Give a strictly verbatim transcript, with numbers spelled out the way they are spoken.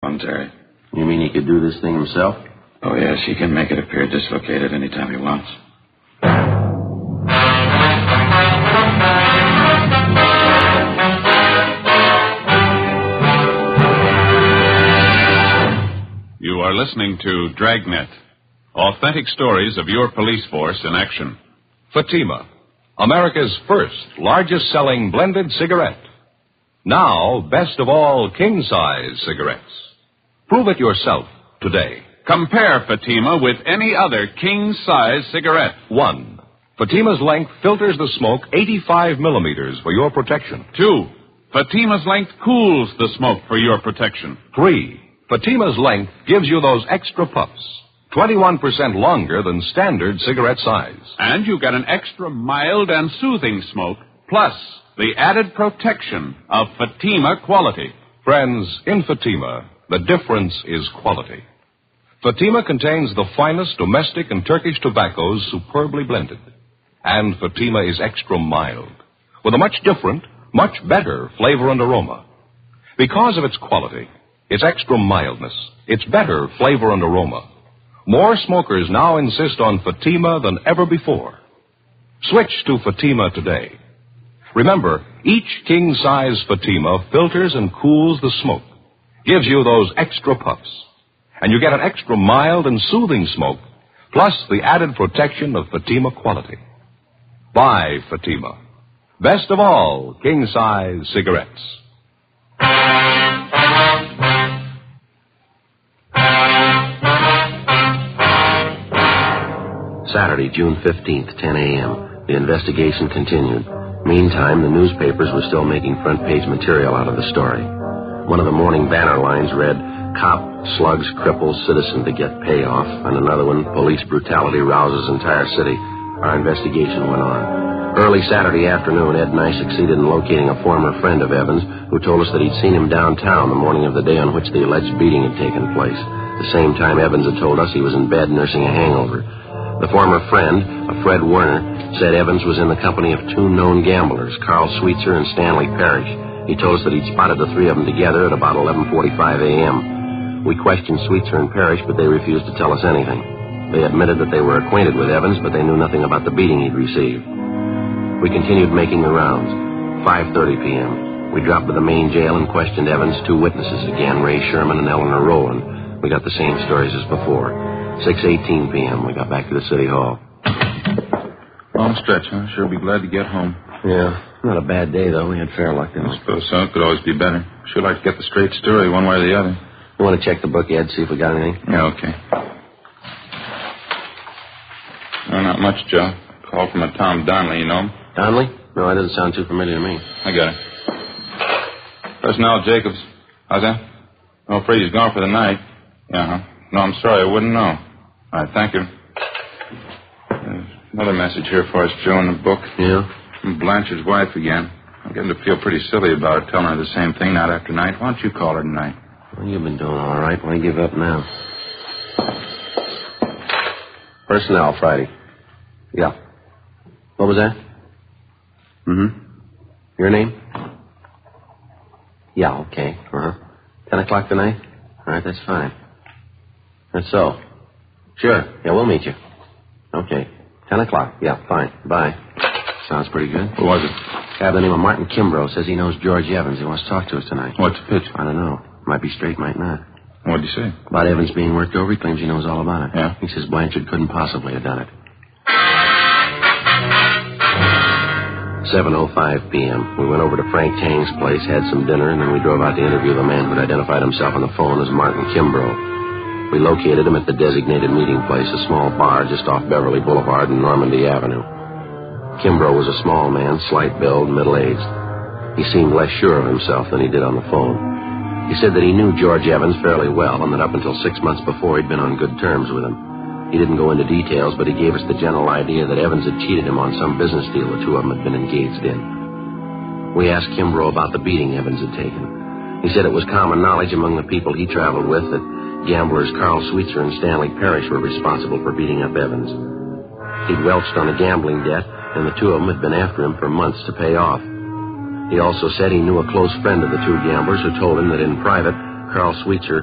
Terry. You mean he could do this thing himself? Oh, yes, he can make it appear dislocated anytime he wants. You are listening to Dragnet, authentic stories of your police force in action. Fatima, America's first largest-selling blended cigarette. Now, best of all, king-size cigarettes. Prove it yourself today. Compare Fatima with any other king-size cigarette. One, Fatima's length filters the smoke eighty-five millimeters for your protection. Two, Fatima's length cools the smoke for your protection. Three, Fatima's length gives you those extra puffs, twenty-one percent longer than standard cigarette size. And you get an extra mild and soothing smoke, plus the added protection of Fatima quality. Friends, in Fatima, the difference is quality. Fatima contains the finest domestic and Turkish tobaccos superbly blended. And Fatima is extra mild, with a much different, much better flavor and aroma. Because of its quality, its extra mildness, its better flavor and aroma, more smokers now insist on Fatima than ever before. Switch to Fatima today. Remember, each king-size Fatima filters and cools the smoke, gives you those extra puffs, and you get an extra mild and soothing smoke, plus the added protection of Fatima quality. Buy Fatima. Best of all, king-size cigarettes. Saturday, June fifteenth, ten a.m. The investigation continued. Meantime, the newspapers were still making front-page material out of the story. One of the morning banner lines read, "Cop slugs cripples citizen to get payoff," and another one, "Police brutality rouses entire city." Our investigation went on. Early Saturday afternoon, Ed and I succeeded in locating a former friend of Evans who told us that he'd seen him downtown the morning of the day on which the alleged beating had taken place. The same time Evans had told us he was in bed nursing a hangover. The former friend, a Fred Werner, said Evans was in the company of two known gamblers, Carl Sweetser and Stanley Parrish. He told us that he'd spotted the three of them together at about eleven forty-five a.m. We questioned Sweetser and Parrish, but they refused to tell us anything. They admitted that they were acquainted with Evans, but they knew nothing about the beating he'd received. We continued making the rounds. five thirty p.m. We dropped to the main jail and questioned Evans' two witnesses again, Ray Sherman and Eleanor Rowland. We got the same stories as before. six eighteen p.m. We got back to the city hall. Long stretch, huh? Sure be glad to get home. Yeah, not a bad day, though. We had fair luck, didn't we? I suppose so. Could always be better. Sure like to get the straight story one way or the other. You want to check the book, Ed, see if we got anything? Yeah, okay. No, not much, Joe. Call from a Tom Donnelly, you know him? Donnelly? No, that doesn't sound too familiar to me. I got it. Personnel Jacobs. How's that? I'm afraid he's gone for the night. Yeah, huh? No, I'm sorry. I wouldn't know. All right, thank you. There's another message here for us, Joe, in the book. Yeah? From Blanche's wife again. I'm getting to feel pretty silly about it, telling her the same thing night after night. Why don't you call her tonight? Well, you've been doing all right. Why give up now? Personnel, Friday. Yeah. What was that? Mm-hmm. Your name? Yeah, okay. Uh-huh. Ten o'clock tonight? All right, that's fine. That's so. Sure. Yeah, we'll meet you. Okay. Ten o'clock. Yeah, fine. Bye. Sounds pretty good. Who was it? Guy by the name of Martin Kimbrough says he knows George Evans. He wants to talk to us tonight. What's the pitch? I don't know. Might be straight, might not. What'd he say? About Evans being worked over. He claims he knows all about it. Yeah? He says Blanchard couldn't possibly have done it. seven oh five p.m. We went over to Frank Tang's place, had some dinner, and then we drove out to interview the man who'd identified himself on the phone as Martin Kimbrough. We located him at the designated meeting place, a small bar just off Beverly Boulevard and Normandy Avenue. Kimbrough was a small man, slight build, middle-aged. He seemed less sure of himself than he did on the phone. He said that he knew George Evans fairly well and that up until six months before he'd been on good terms with him. He didn't go into details, but he gave us the general idea that Evans had cheated him on some business deal the two of them had been engaged in. We asked Kimbrough about the beating Evans had taken. He said it was common knowledge among the people he traveled with that gamblers Carl Sweetser and Stanley Parrish were responsible for beating up Evans. He'd welched on a gambling debt, and the two of them had been after him for months to pay off. He also said he knew a close friend of the two gamblers who told him that in private, Carl Sweetser